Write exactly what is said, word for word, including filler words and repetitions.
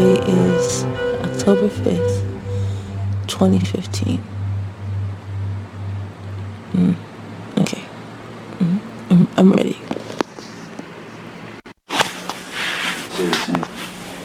Today is October fifth, twenty fifteen. Mm, okay. Mm, I'm, I'm ready. Seriously.